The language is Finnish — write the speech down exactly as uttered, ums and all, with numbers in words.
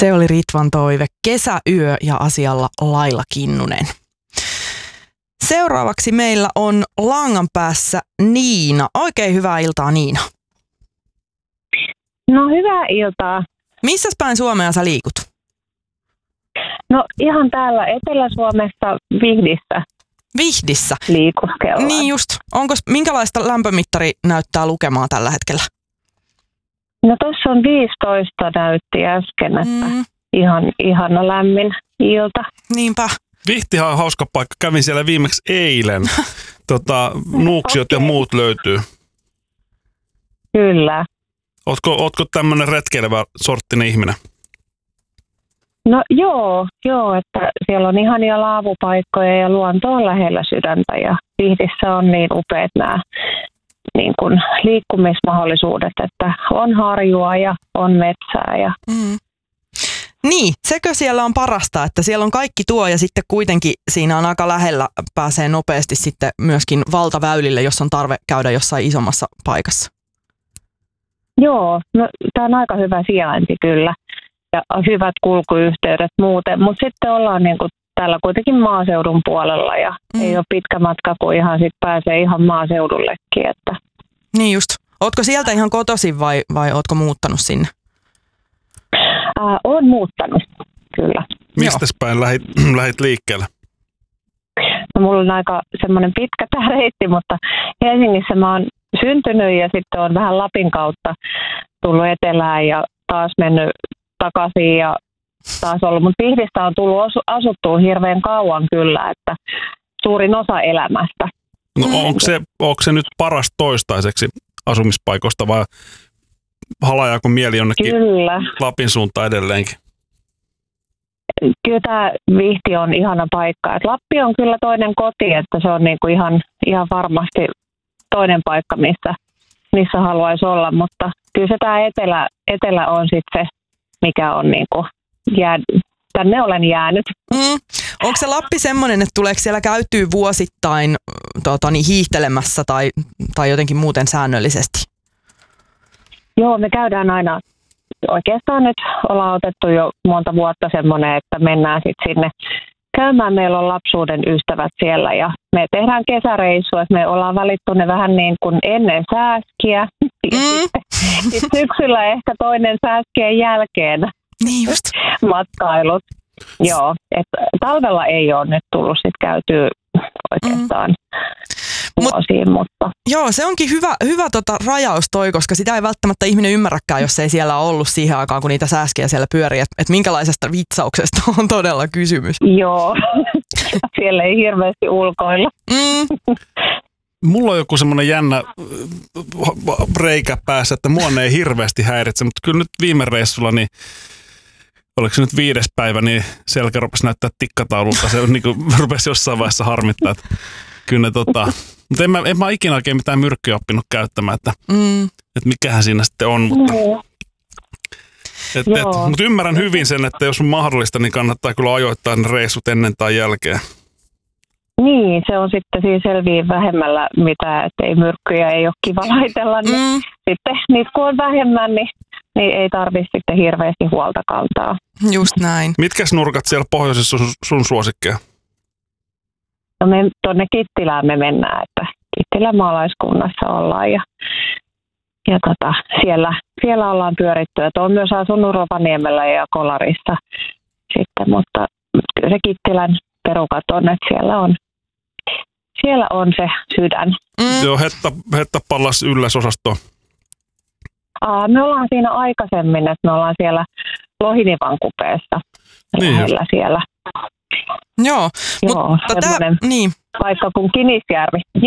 Se oli Ritvan toive. Kesäyö ja asialla Laila Kinnunen. Seuraavaksi meillä on langan päässä Niina. Oikein hyvää iltaa, Niina. No hyvää iltaa. Missäs päin Suomea sä liikut? No ihan täällä Etelä-Suomessa Vihdissä. Vihdissä? Liikuskellaan. Niin just. Onko minkälaista lämpömittari näyttää lukemaa tällä hetkellä? No tuossa on viisitoista näytti äsken, että mm. ihan, ihana lämmin ilta. Niinpä. Vihtihan on hauska paikka. Kävin siellä viimeksi eilen. Tota, nuuksiot okay. ja muut löytyy. Kyllä. Ootko, ootko tämmöinen retkeilevä sorttinen ihminen? No joo, joo, että siellä on ihania laavupaikkoja ja luonto on lähellä sydäntä ja Vihdissä on niin upeat nämä niin kuin liikkumismahdollisuudet, että on harjua ja on metsää. Ja mm. Niin, sekö siellä on parasta, että siellä on kaikki tuo ja sitten kuitenkin siinä on aika lähellä, pääsee nopeasti sitten myöskin valtaväylille, jos on tarve käydä jossain isommassa paikassa. Joo, no tämä on aika hyvä sijainti kyllä ja hyvät kulkuyhteydet muuten, mutta sitten ollaan niin kuin täällä kuitenkin maaseudun puolella ja mm. ei ole pitkä matka, kun ihan sit pääsee ihan maaseudullekin. Että. Niin just. Ootko sieltä ihan kotoisin vai, vai ootko muuttanut sinne? Ää, oon muuttanut, kyllä. Mistäs päin lähit, lähit liikkeelle? No, mulla on aika semmoinen pitkä tämä reitti, mutta Helsingissä mä oon syntynyt ja sitten on vähän Lapin kautta tullut etelään ja taas mennyt takaisin ja taas ollut. Mutta Vihdistä on tullut asuttua hirveän kauan kyllä, että suurin osa elämästä. No onko se, onko se nyt paras toistaiseksi asumispaikoista vai halajaako mieli jonnekin kyllä. Lapin suuntaan edelleenkin? Kyllä tämä Vihti on ihana paikka. Et Lappi on kyllä toinen koti, että se on niinku ihan, ihan varmasti toinen paikka, missä, missä haluaisi olla. Mutta kyllä se tämä etelä, etelä on sitten se, mikä on niinku jää, tänne olen jäänyt. Mm. Onko se Lappi semmoinen, että tuleeko siellä käytyy vuosittain tota, niin hiihtelemässä tai, tai jotenkin muuten säännöllisesti? Joo, me käydään aina. Oikeastaan nyt ollaan otettu jo monta vuotta semmoinen, että mennään sitten sinne käymään. Meillä on lapsuuden ystävät siellä ja me tehdään kesäreissua, että me ollaan valittu ne vähän niin kuin ennen sääskiä. Ja mm. sitten sit syksyllä ehkä toinen sääskien jälkeen niin just. matkailut. Joo, että talvella ei ole nyt tullut sitten käytyä oikeastaan. Mm. Vuosiin, Mut, mutta. Joo, se onkin hyvä, hyvä tota rajaus toi, koska sitä ei välttämättä ihminen ymmärräkään, jos ei siellä ollut siihen aikaan, kun niitä sääskejä siellä pyörii, että et minkälaisesta vitsauksesta on todella kysymys. Joo, siellä ei hirveästi ulkoilla. Mm. Mulla on joku semmoinen jännä reikä päässä, että mua ei hirveästi häiritse, mutta kyllä nyt viime reissulla, niin oliko se nyt viides päivä, niin selkä rupesi näyttää tikkataululta. Se niin kuin rupesi jossain vaiheessa harmittaa, että kyllä ne tota. Mutta en mä, en mä ikinä oikein mitään myrkkyä oppinut käyttämään, että, mm. että mikähän siinä sitten on. Mutta, mm. et, et, mutta ymmärrän hyvin sen, että jos on mahdollista, niin kannattaa kyllä ajoittaa ne reissut ennen tai jälkeen. Niin, se on sitten siinä selviin vähemmällä, mitä, että ei myrkkyjä ei ole kiva laitella. Niin mm. sitten niitä kun on vähemmän, niin, niin ei tarvitse sitten hirveästi huolta kantaa. Just näin. Mitkäs nurkat siellä pohjoisessa sun, sun suosikkeja? No me tuonne Kittilään me mennään, että Kittilän maalaiskunnassa ollaan ja, ja tota, siellä, siellä ollaan pyöritty. Et olen myös asunut Rovaniemellä ja Kolarissa sitten, mutta kyllä se Kittilän perukat on, että siellä on, siellä on se sydän. Mm. Joo, hetta, hetta pallas ylläsosasto. Aa, me ollaan siinä aikaisemmin, että me ollaan siellä Lohinivan kupeessa niin lähellä siellä. Joo, Joo, mutta semmoinen tää, niin. paikka kuin Kinisjärvi.